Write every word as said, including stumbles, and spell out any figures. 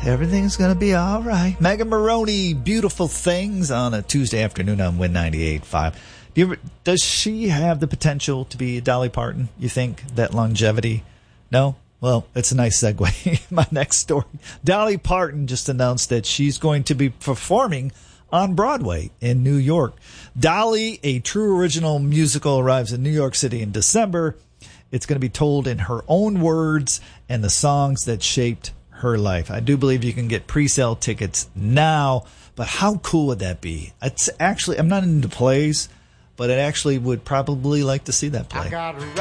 Everything's going to be all right. Megan Maroney, Beautiful Things on a Tuesday afternoon on Win ninety-eight point five. Do you ever, does she have the potential to be Dolly Parton, you think, that longevity? No? Well, it's a nice segue. My next story. Dolly Parton just announced that she's going to be performing on Broadway in New York. Dolly, a true original musical, arrives in New York City in December. It's going to be told in her own words and the songs that shaped her life. I do believe you can get pre-sale tickets now, but how cool would that be? It's actually, I'm not into plays, but I actually would probably like to see that play.